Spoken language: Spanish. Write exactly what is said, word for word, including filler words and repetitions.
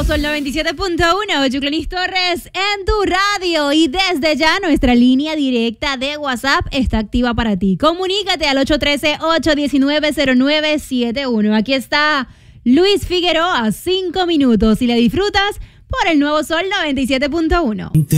Sol noventa y siete punto uno, Yuclenis Torres en tu radio. Y desde ya nuestra línea directa de WhatsApp está activa para ti. Comunícate al ocho uno tres, ocho uno nueve, cero nueve siete uno. Aquí está Luis Figueroa, cinco minutos. Y la disfrutas por el Nuevo Sol noventa y siete punto uno.